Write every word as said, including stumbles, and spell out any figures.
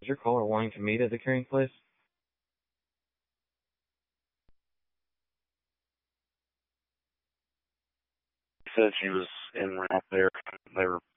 Was your caller wanting to meet at the carrying place? She said she was en route there. They were